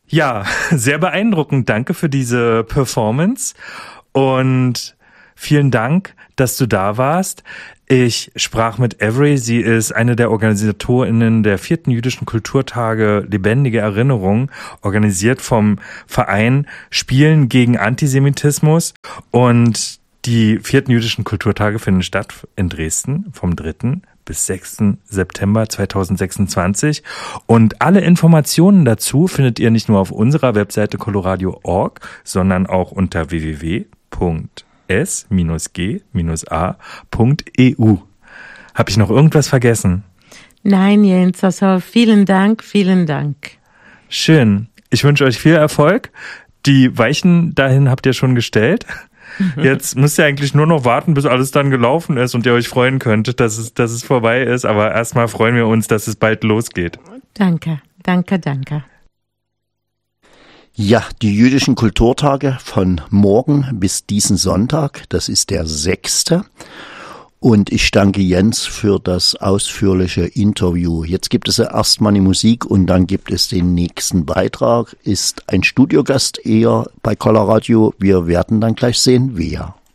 Ja, sehr beeindruckend. Danke für diese Performance und vielen Dank, dass du da warst. Ich sprach mit Avery. Sie ist eine der OrganisatorInnen der 4. Jüdischen Kulturtage Lebendige Erinnerung, organisiert vom Verein Spielen gegen Antisemitismus. Und die 4. Jüdischen Kulturtage finden statt in Dresden vom 3. bis 6. September 2026. Und alle Informationen dazu findet ihr nicht nur auf unserer Webseite coloradio.org, sondern auch unter www.s-g-a.eu. Habe ich noch irgendwas vergessen? Nein, Jens, also vielen Dank, vielen Dank. Schön. Ich wünsche euch viel Erfolg. Die Weichen dahin habt ihr schon gestellt. Jetzt müsst ihr eigentlich nur noch warten, bis alles dann gelaufen ist und ihr euch freuen könnt, dass es vorbei ist. Aber erstmal freuen wir uns, dass es bald losgeht. Danke. Ja, die jüdischen Kulturtage von morgen bis diesen Sonntag, das ist der 6. Und ich danke Jens für das ausführliche Interview. Jetzt gibt es ja erstmal die Musik und dann gibt es den nächsten Beitrag. Ist ein Studiogast eher bei Coloradio. Wir werden dann gleich sehen, wer.